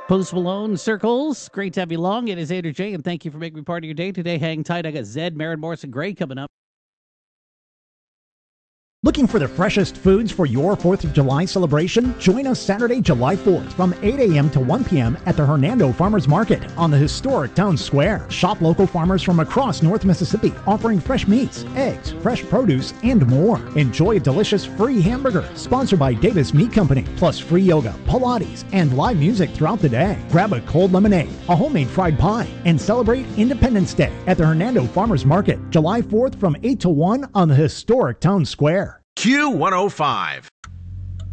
Post Malone, Circles. Great to have you along. It is Andrew J, and thank you for making me part of your day today. Hang tight. I got Zed, Maren Morrison, Gray coming up. Looking for the freshest foods for your 4th of July celebration? Join us Saturday, July 4th from 8 a.m. to 1 p.m. at the Hernando Farmers Market on the historic town square. Shop local farmers from across North Mississippi offering fresh meats, eggs, fresh produce, and more. Enjoy a delicious free hamburger sponsored by Davis Meat Company, plus free yoga, Pilates, and live music throughout the day. Grab a cold lemonade, a homemade fried pie, and celebrate Independence Day at the Hernando Farmers Market, July 4th from 8 to 1 on the historic town square. Q105.